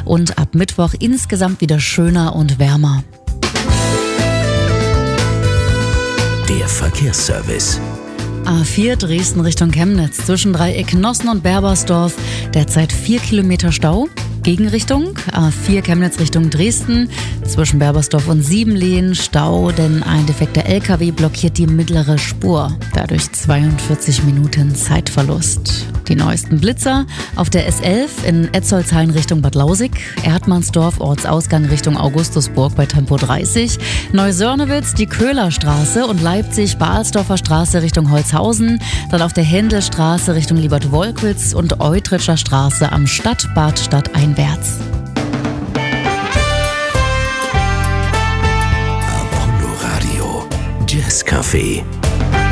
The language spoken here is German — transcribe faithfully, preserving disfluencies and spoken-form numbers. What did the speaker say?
und ab Mittwoch insgesamt wieder schöner und wärmer. Der Verkehrsservice. A vier Dresden Richtung Chemnitz zwischen Dreieck Nossen und Berbersdorf. Derzeit vier Kilometer Stau. Gegenrichtung A vier Chemnitz Richtung Dresden zwischen Berbersdorf und Siebenlehen Stau, denn ein defekter L K W blockiert die mittlere Spur. Dadurch zweiundvierzig Minuten Zeitverlust. Die neuesten Blitzer auf der S elf in Etzolshain Richtung Bad Lausig, Erdmannsdorf Ortsausgang Richtung Augustusburg bei Tempo dreißig, Neusörnewitz die Köhlerstraße und Leipzig-Balsdorfer Straße Richtung Holzhausen, dann auf der Händelstraße Richtung Liebert-Wolkwitz und Eutritscher Straße am Stadtbad stadteinwärts. Apollo Radio Jazz Café.